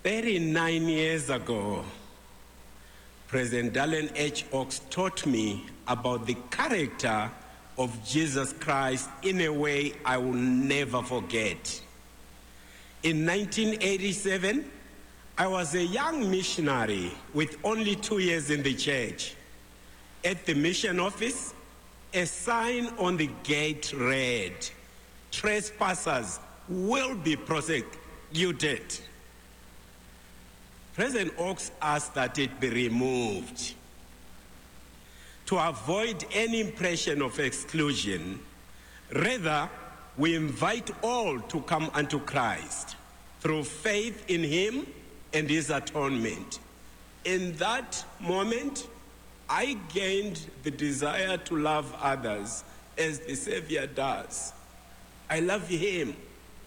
39 years ago, President Dallin H. Oaks taught me about the character of Jesus Christ in a way I will never forget. In 1987, I was a young missionary with only 2 years in the church. At the mission office, a sign on the gate read, "Trespassers will be prosecuted." President Oaks asked that it be removed. To avoid any impression of exclusion, rather, we invite all to come unto Christ through faith in him and his atonement. In that moment, I gained the desire to love others as the Savior does. I love him.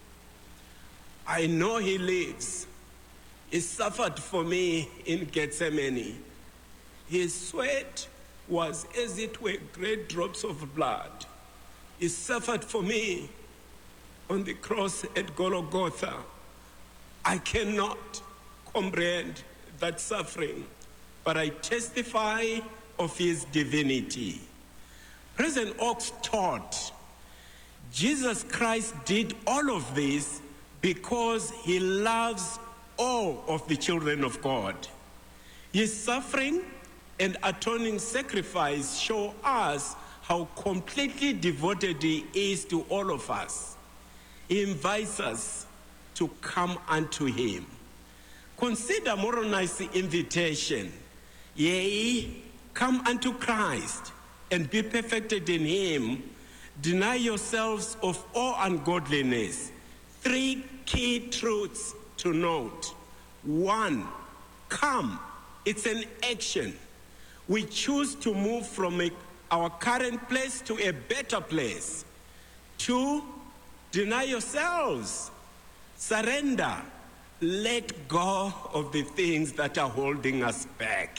I know he lives. He suffered for me in Gethsemane. His sweat was as it were great drops of blood. He suffered for me on the cross at Golgotha. I cannot comprehend that suffering, but I testify of his divinity. President Oaks taught Jesus Christ did all of this because he loves all of the children of God. His suffering and atoning sacrifice show us how completely devoted he is to all of us. He invites us to come unto him. Consider Moroni's invitation. Yea, come unto Christ and be perfected in him. Deny yourselves of all ungodliness. 3 key truths to note. 1, come. It's an action. We choose to move from our current place to a better place. 2, deny yourselves. Surrender. Let go of the things that are holding us back.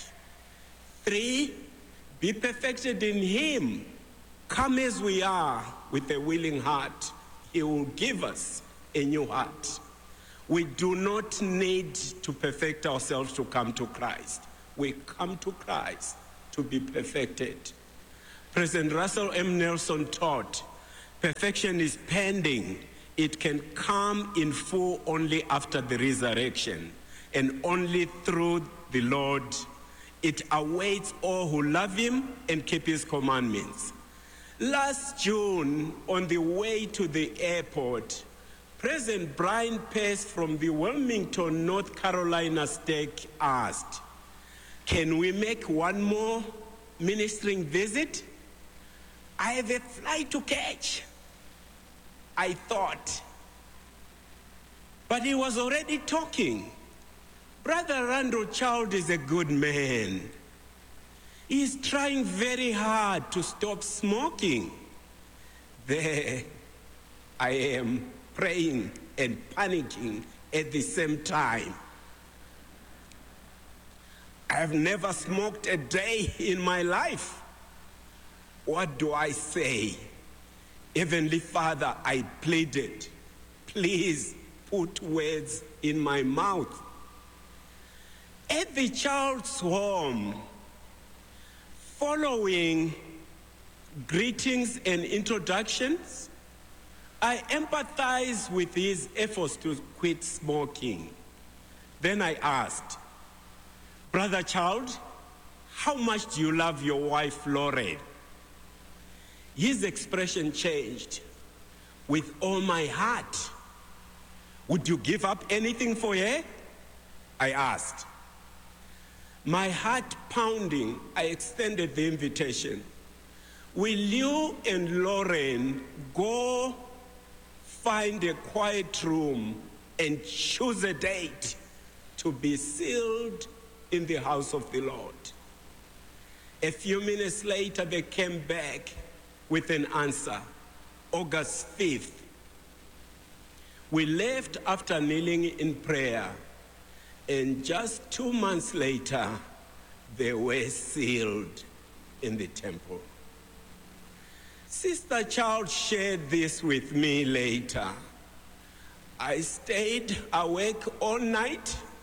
3, be perfected in him. Come as we are with a willing heart. He will give us a new heart. We do not need to perfect ourselves to come to Christ. We come to Christ to be perfected. President Russell M. Nelson taught, perfection is pending. It can come in full only after the resurrection, and only through the Lord. It awaits all who love him and keep his commandments. Last June, on the way to the airport, President Brian Pace from the Wilmington, North Carolina stake asked, "Can we make one more ministering visit? I have a flight to catch." I thought, but he was already talking. Brother Randall Child is a good man. He's trying very hard to stop smoking. There I am, praying and panicking at the same time. I have never smoked a day in my life. What do I say? Heavenly Father, I pleaded, please put words in my mouth. At the child's home, following greetings and introductions, I empathize with his efforts to quit smoking. Then I asked, "Brother Child, how much do you love your wife, Lauren?" His expression changed. "With all my heart." "Would you give up anything for her?" I asked. My heart pounding, I extended the invitation. "Will you and Lauren go find a quiet room and choose a date to be sealed in the house of the Lord?" A few minutes later, they came back with an answer, August 5th. We left after kneeling in prayer, and just 2 months later, they were sealed in the temple. Sister Child shared this with me later. I stayed awake all night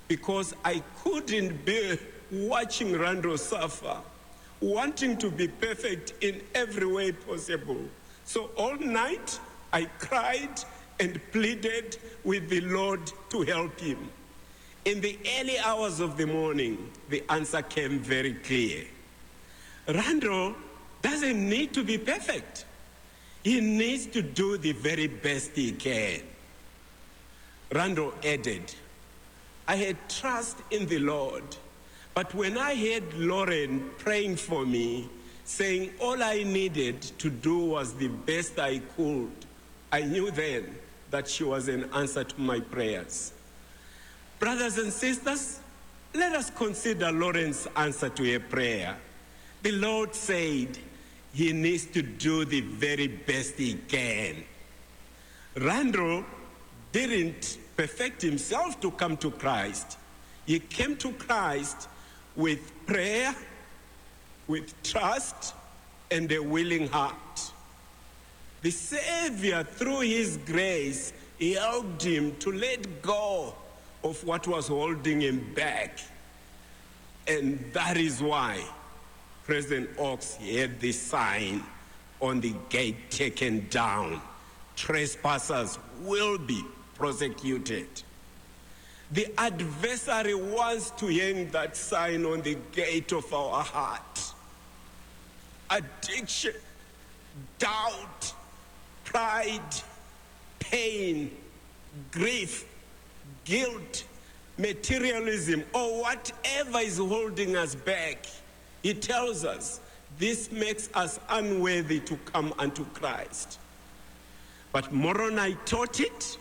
because I couldn't bear watching Randall suffer, wanting to be perfect in every way possible. So all night I cried and pleaded with the Lord to help him. In the early hours of the morning, the answer came very clear. Randall doesn't need to be perfect. He needs to do the very best he can. Randall added, I had trust in the Lord, but when I heard Lauren praying for me, saying all I needed to do was the best I could, I knew then that she was an answer to my prayers. Brothers and sisters, let us consider Lauren's answer to her prayer. The Lord said he needs to do the very best he can. Randall didn't perfect himself to come to Christ. He came to Christ with prayer, with trust, and a willing heart. The Savior, through his grace, helped him to let go of what was holding him back. And that is why President Oaks had this sign on the gate taken down. Trespassers will be prosecuted. The adversary wants to hang that sign on the gate of our heart. Addiction, doubt, pride, pain, grief, guilt, materialism, or whatever is holding us back. He tells us this makes us unworthy to come unto Christ. But Moroni taught it.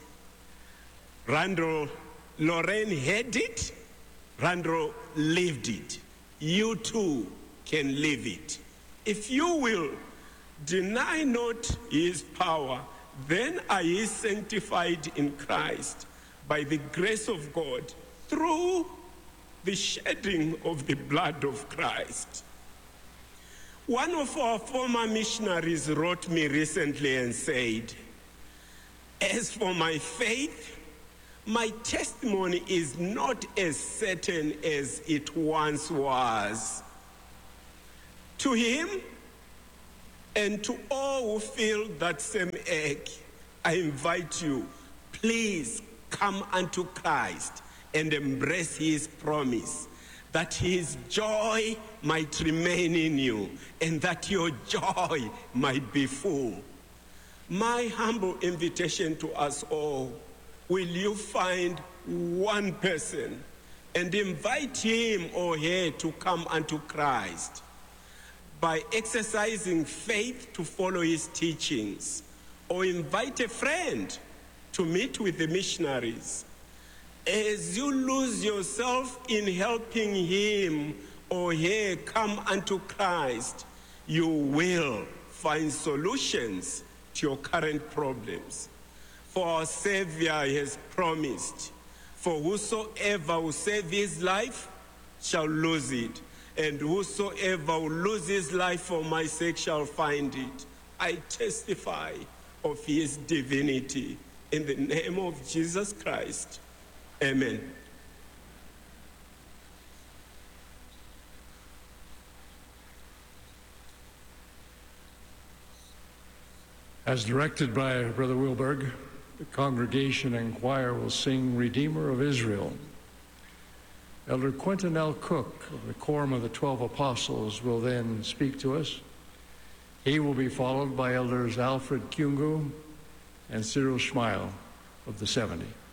Lauren had it. Randall lived it. You too can live it. If you will deny not his power, then are ye sanctified in Christ by the grace of God through the shedding of the blood of Christ. One of our former missionaries wrote me recently and said, as for my faith, my testimony is not as certain as it once was. To him and to all who feel that same ache, I invite you, please come unto Christ and embrace his promise that his joy might remain in you and that your joy might be full. My humble invitation to us all, will you find one person and invite him or her to come unto Christ by exercising faith to follow his teachings, or invite a friend to meet with the missionaries. As you lose yourself in helping him or her come unto Christ, you will find solutions to your current problems. For our Savior has promised, for whosoever will save his life shall lose it, and whosoever will lose his life for my sake shall find it. I testify of his divinity. In the name of Jesus Christ, amen. As directed by Brother Wilberg, the congregation and choir will sing Redeemer of Israel. Elder Quentin L. Cook of the Quorum of the 12 Apostles will then speak to us. He will be followed by Elders Alfred Kyungu and Cyril Schmeil of the 70.